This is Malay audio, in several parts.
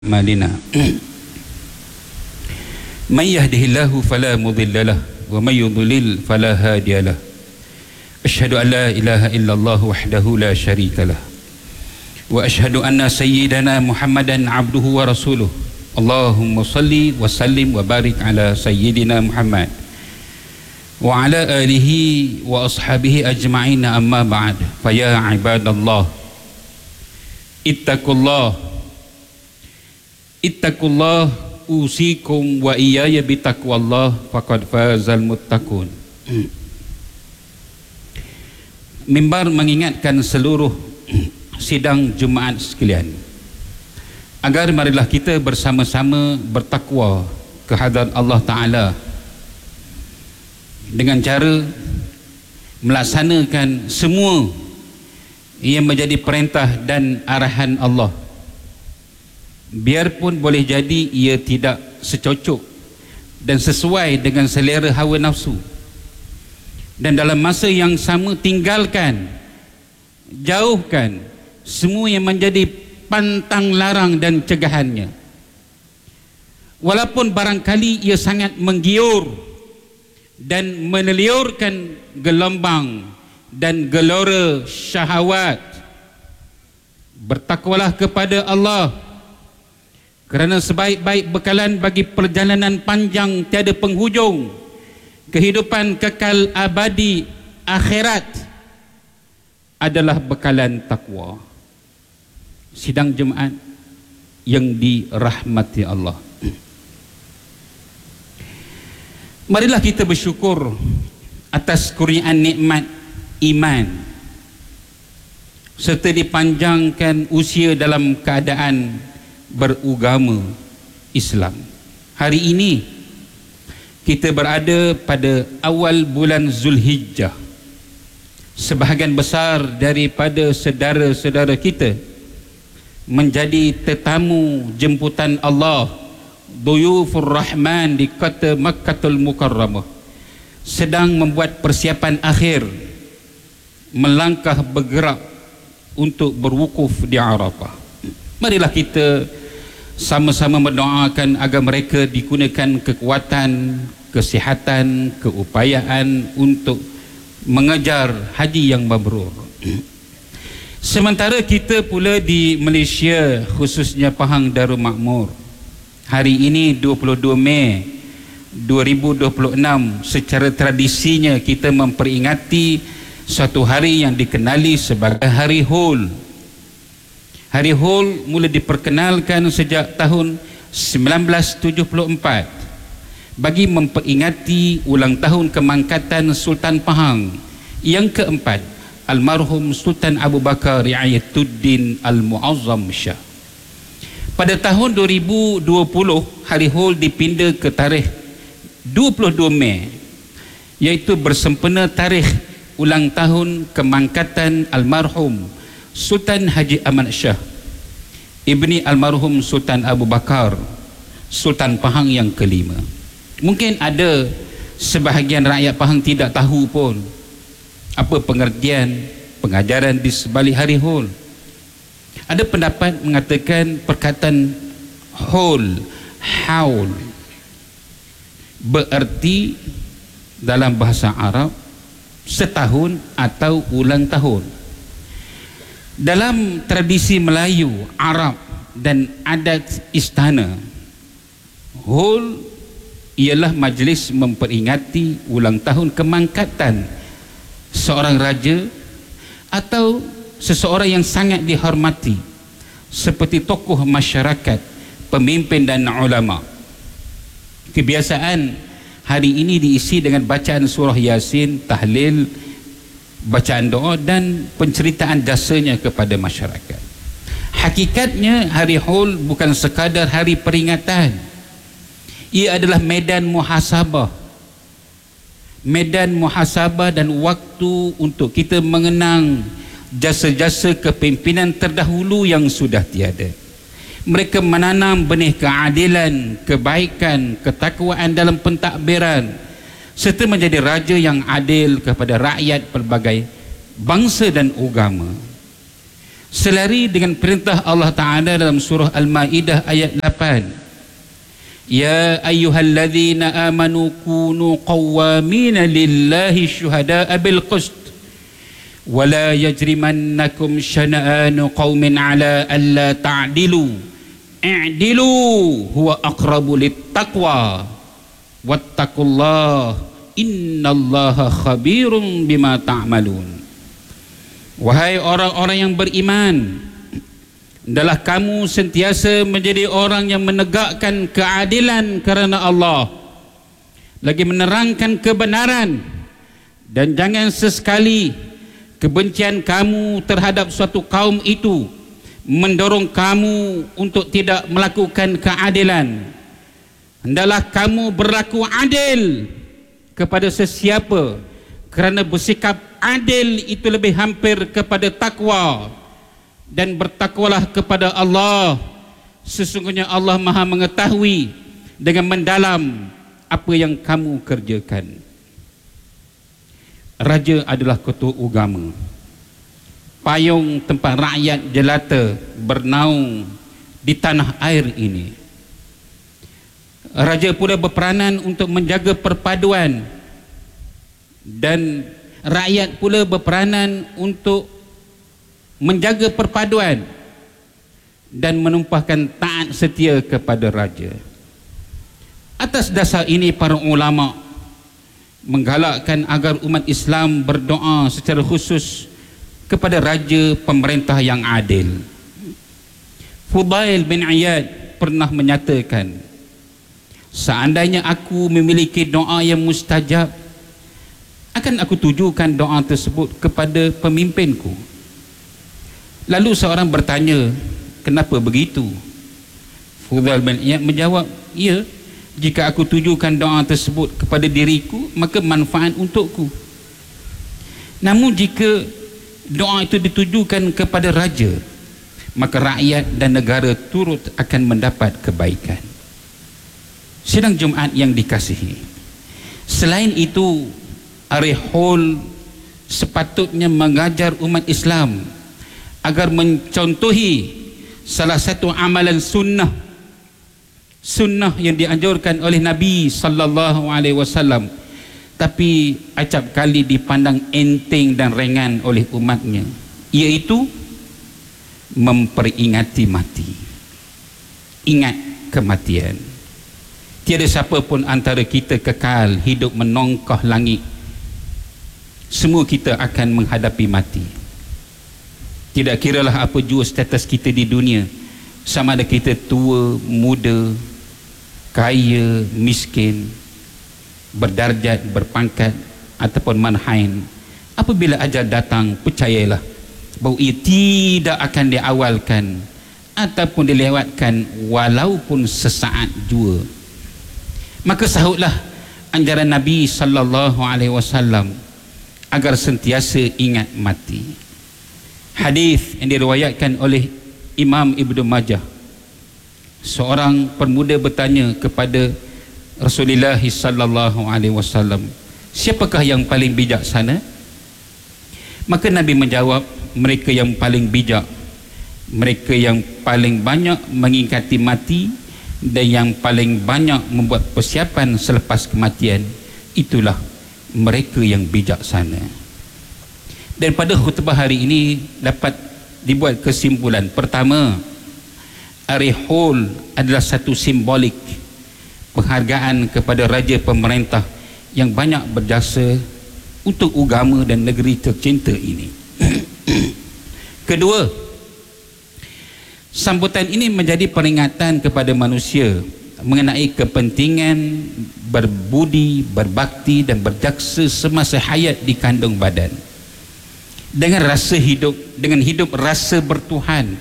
أعمالنا من يهده الله فلا مضل له ومن يضلل فلا هادي له أشهد أن لا إله إلا الله وحده لا شريك له وأشهد أن سيدنا محمدا عبده ورسوله اللهم صل وسلم وبارك على سيدنا محمد وعلى آله وأصحابه أجمعين أما بعد فيا عباد الله Ittaqullah usikum wa iyaya bitaqwallah faqad fazal muttaqun. Mimbar mengingatkan seluruh sidang Jumaat sekalian agar marilah kita bersama-sama bertakwa kehadrat Allah Ta'ala dengan cara melaksanakan semua yang menjadi perintah dan arahan Allah, biarpun boleh jadi ia tidak secocok dan sesuai dengan selera hawa nafsu, dan dalam masa yang sama jauhkan semua yang menjadi pantang larang dan cegahannya, walaupun barangkali ia sangat menggiur dan meneliurkan gelombang dan gelora syahwat. Bertakwalah kepada Allah, kerana sebaik-baik bekalan bagi perjalanan panjang tiada penghujung, kehidupan kekal abadi akhirat adalah bekalan takwa. Sidang Jumaat yang dirahmati Allah, marilah kita bersyukur atas kurniaan nikmat iman serta dipanjangkan usia dalam keadaan beragama Islam. Hari ini kita berada pada awal bulan Zulhijjah. Sebahagian besar daripada saudara-saudara kita menjadi tetamu jemputan Allah, Duyufur Rahman di kota Makkatul Mukarramah, sedang membuat persiapan akhir melangkah bergerak untuk berwukuf di Arafah. Marilah kita sama-sama mendoakan agar mereka digunakan kekuatan, kesihatan, keupayaan untuk mengejar haji yang mabrur. Sementara kita pula di Malaysia, khususnya Pahang Darul Makmur, hari ini 22 Mei 2026, secara tradisinya kita memperingati suatu hari yang dikenali sebagai Hari Hul. Hari Hul mula diperkenalkan sejak tahun 1974 bagi memperingati ulang tahun kemangkatan Sultan Pahang yang keempat, almarhum Sultan Abu Bakar Riayatuddin Al-Muazzam Shah. Pada tahun 2020, Hari Hul dipindah ke tarikh 22 Mei, iaitu bersempena tarikh ulang tahun kemangkatan almarhum Sultan Haji Ahmad Shah ibni almarhum Sultan Abu Bakar, Sultan Pahang yang kelima. Mungkin ada sebahagian rakyat Pahang tidak tahu pun apa pengertian pengajaran di sebalik Hari Hul. Ada pendapat mengatakan perkataan hul, haul, bererti dalam bahasa Arab setahun atau ulang tahun. Dalam tradisi Melayu, Arab dan adat istana, Hul ialah majlis memperingati ulang tahun kemangkatan seorang raja atau seseorang yang sangat dihormati, seperti tokoh masyarakat, pemimpin dan ulama. Kebiasaan hari ini diisi dengan bacaan surah Yasin, tahlil, bacaan doa dan penceritaan jasanya kepada masyarakat. Hakikatnya Hari Hul bukan sekadar hari peringatan. Ia adalah medan muhasabah dan waktu untuk kita mengenang jasa-jasa kepimpinan terdahulu yang sudah tiada. Mereka menanam benih keadilan, kebaikan, ketakwaan dalam pentadbiran, serta menjadi raja yang adil kepada rakyat pelbagai bangsa dan agama. selari dengan perintah Allah Ta'ala dalam surah Al-Ma'idah ayat 8. Ya ayyuhalladzina amanu kunu qawwamina lillahi syuhada'a bil qist wa la yajrimannakum syana'anu qaumin ala alla ta'dilu i'dilu huwa aqrabu littaqwa wattaqullah innallaha khabirum bima ta'malun. Wahai orang-orang yang beriman, adalah kamu sentiasa menjadi orang yang menegakkan keadilan kerana Allah, lagi menerangkan kebenaran, dan jangan sesekali kebencian kamu terhadap suatu kaum itu mendorong kamu untuk tidak melakukan keadilan. Hendaklah kamu berlaku adil kepada sesiapa, kerana bersikap adil itu lebih hampir kepada takwa, dan bertakwalah kepada Allah. Sesungguhnya Allah Maha mengetahui dengan mendalam apa yang kamu kerjakan. Raja adalah ketua agama, payung tempat rakyat jelata bernaung di tanah air ini. Raja pula berperanan untuk menjaga perpaduan, dan rakyat pula berperanan untuk menjaga perpaduan dan menumpahkan taat setia kepada raja. Atas dasar ini para ulama menggalakkan agar umat Islam berdoa secara khusus kepada raja pemerintah yang adil. Fudail bin Iyad pernah menyatakan, seandainya aku memiliki doa yang mustajab, akan aku tujukan doa tersebut kepada pemimpinku. Lalu seorang bertanya, kenapa begitu? Fudail bin Iyad menjawab, ya, jika aku tujukan doa tersebut kepada diriku, maka manfaat untukku. Namun jika doa itu ditujukan kepada raja, maka rakyat dan negara turut akan mendapat kebaikan. Sidang Jumaat yang dikasihi, selain itu, Arihul sepatutnya mengajar umat Islam agar mencontohi salah satu amalan sunnah yang dianjurkan oleh Nabi sallallahu alaihi wasallam, tapi acap kali dipandang enteng dan ringan oleh umatnya, iaitu memperingati mati. Ingat kematian. Tiada siapa pun antara kita kekal hidup menongkah langit. Semua kita akan menghadapi mati. Tidak kiralah apa jua status kita di dunia, sama ada kita tua, muda, kaya, miskin, berdarjat, berpangkat ataupun manhain. Apabila ajal datang, percayalah bahawa ia tidak akan diawalkan ataupun dilewatkan walaupun sesaat jua. Maka sahutlah anjaran Nabi sallallahu alaihi wasallam agar sentiasa ingat mati. Hadis yang diriwayatkan oleh Imam Ibnu Majah, seorang pemuda bertanya kepada Rasulullah sallallahu alaihi wasallam, siapakah yang paling bijaksana? Maka Nabi menjawab, mereka yang paling bijak, mereka yang paling banyak mengingati mati dan yang paling banyak membuat persiapan selepas kematian, itulah mereka yang bijaksana. Dan pada khutbah hari ini dapat dibuat kesimpulan. Pertama, Arihul adalah satu simbolik penghargaan kepada raja pemerintah yang banyak berjasa untuk agama dan negeri tercinta ini. Kedua, sambutan ini menjadi peringatan kepada manusia mengenai kepentingan berbudi, berbakti dan berjaksa semasa hayat di kandung badan, dengan rasa hidup, dengan hidup rasa bertuhan,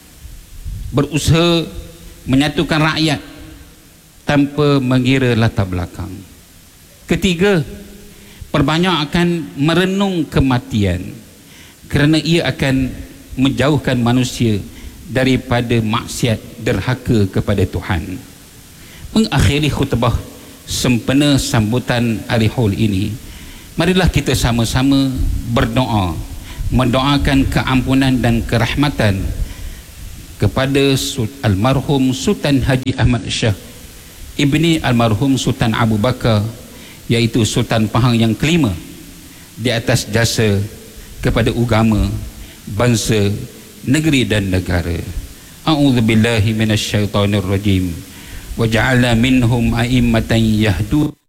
berusaha menyatukan rakyat tanpa mengira latar belakang. Ketiga, perbanyakkan merenung kematian, kerana ia akan menjauhkan manusia daripada maksiat derhaka kepada Tuhan. Mengakhiri khutbah sempena sambutan Arihul ini, marilah kita sama-sama berdoa mendoakan keampunan dan kerahmatan kepada almarhum Sultan Haji Ahmad Shah ibni almarhum Sultan Abu Bakar, iaitu Sultan Pahang yang kelima, di atas jasa kepada agama, bangsa, negeri dan negara. A'udzubillahi minasyaitonirrajim. Wa ja'ala minhum a'immatan yahdu